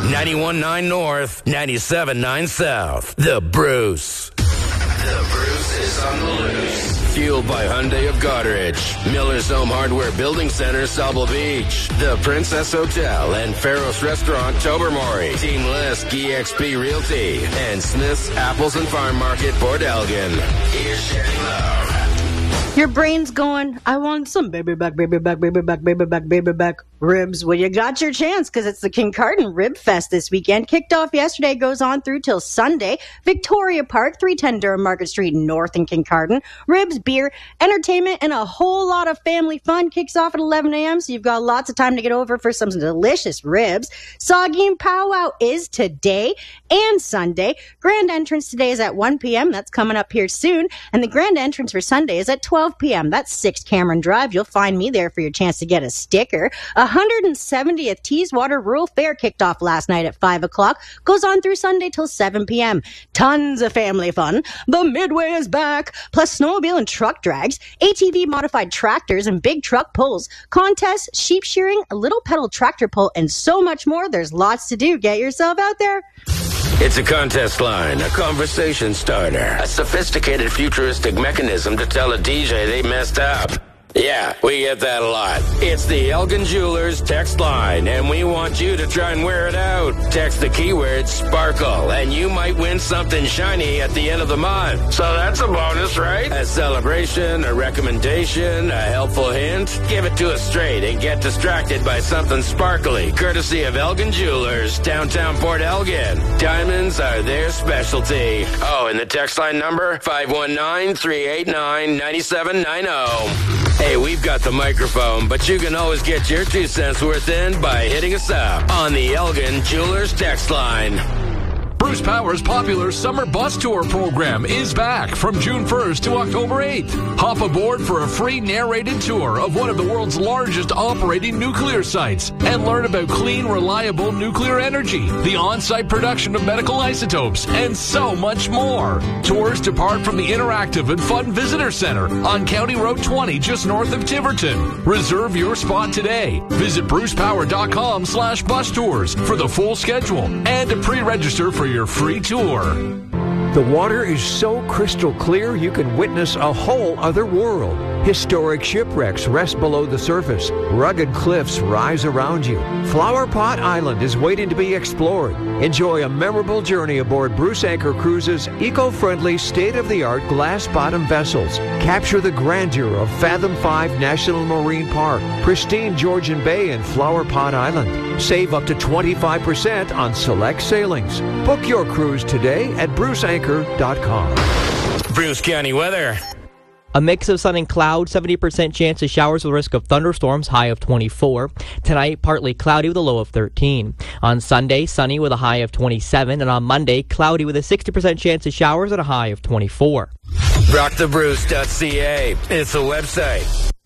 91.9 North, 97.9 South. The Bruce. The Bruce is on the loose. Fueled by Hyundai of Goderich, Miller's Home Hardware Building Center, Sauble Beach, the Princess Hotel and Faros Restaurant, Tobermory, Team Lisk, EXP Realty, and Smith's Apples and Farm Market, Port Elgin. Here's Shanny Love. Your brain's going, I want some baby back ribs. Well, you got your chance because it's the Kincardine Rib Fest this weekend. Kicked off yesterday, goes on through till Sunday. Victoria Park, 310 Durham Market Street North in Kincardine. Ribs, beer, entertainment, and a whole lot of family fun. Kicks off at 11 a.m., so you've got lots of time to get over for some delicious ribs. Saugeen Powwow is today and Sunday. Grand entrance today is at 1 p.m. That's coming up here soon. And the grand entrance for Sunday is at 12 p.m. That's 6 Cameron Drive. You'll find me there for your chance to get a sticker. 170th Teeswater Rural Fair kicked off last night at 5 o'clock. Goes on through Sunday till 7 p.m. Tons of family fun. The Midway is back. Plus snowmobile and truck drags, ATV modified tractors and big truck pulls, contests, sheep shearing, a little pedal tractor pull, and so much more. There's lots to do. Get yourself out there. It's a contest line, a conversation starter, a sophisticated futuristic mechanism to tell a DJ they messed up. Yeah, we get that a lot. It's the Elgin Jewelers text line, and we want you to try and wear it out. Text the keyword sparkle, and you might win something shiny at the end of the month. So that's a bonus, right? A celebration, a recommendation, a helpful hint. Give it to us straight and get distracted by something sparkly, courtesy of Elgin Jewelers, downtown Port Elgin. Diamonds are their specialty. Oh, and the text line number, 519-389-9790. Hey, we've got the microphone, but you can always get your 2 cents worth in by hitting us up on the Elgin Jewelers text line. Bruce Power's popular summer bus tour program is back from June 1st to October 8th. Hop aboard for a free narrated tour of one of the world's largest operating nuclear sites and learn about clean, reliable nuclear energy, the on-site production of medical isotopes, and so much more. Tours depart from the interactive and fun visitor center on County Road 20 just north of Tiverton. Reserve your spot today. Visit brucepower.com/bus tours for the full schedule and to pre-register for your free tour. The water is so crystal clear you can witness a whole other world. Historic shipwrecks rest below the surface. Rugged cliffs rise around you. Flower Pot Island is waiting to be explored. Enjoy a memorable journey aboard Bruce Anchor Cruises' eco-friendly, state-of-the-art glass-bottom vessels. Capture the grandeur of Fathom 5 National Marine Park, pristine Georgian Bay, and Flower Pot Island. Save up to 25% on select sailings. Book your cruise today at bruceanchor.com. Bruce County weather. A mix of sun and cloud, 70% chance of showers with risk of thunderstorms, high of 24. Tonight, partly cloudy with a low of 13. On Sunday, sunny with a high of 27. And on Monday, cloudy with a 60% chance of showers at a high of 24. RockTheBruce.ca. It's a website.